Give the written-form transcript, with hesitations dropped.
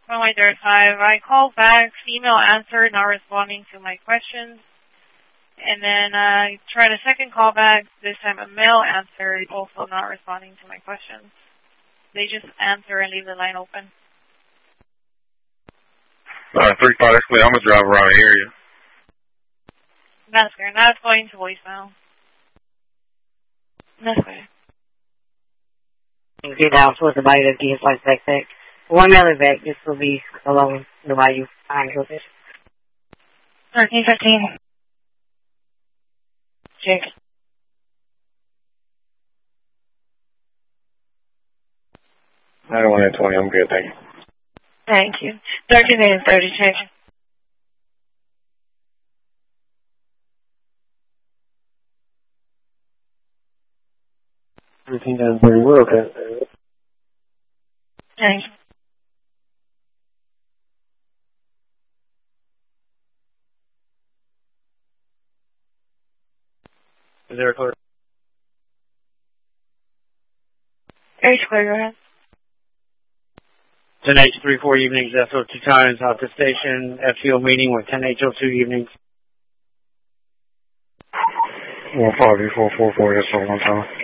voicemail 35. I called back, female answered, not responding to my questions. And then I tried a second call back. This time a male answered, also not responding to my questions. They just answer and leave the line open. 35, actually, I'm a driver around the area. That's good. Now it's going to voicemail. That's good. Get down towards the body of the like backpack. One mailer back, this will be along the body behind your fish. 1315. Check. I don't want 20, I'm good, thank you. Thank you. 1330, check. 1330, we're okay. Thanks. Is there a clear? Very clear, go ahead. 10H34 evenings, SO2 times, out to station, FTO meeting with 10H02 evenings. 152444, that's all one time.